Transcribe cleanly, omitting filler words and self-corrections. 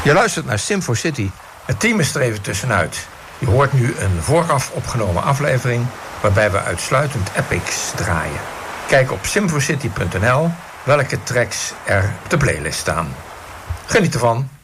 Je luistert naar Simfo City. Het team is er even tussenuit. Je hoort nu een vooraf opgenomen aflevering waarbij we uitsluitend epics draaien. Kijk op simfocity.nl welke tracks er op de playlist staan. Geniet ervan.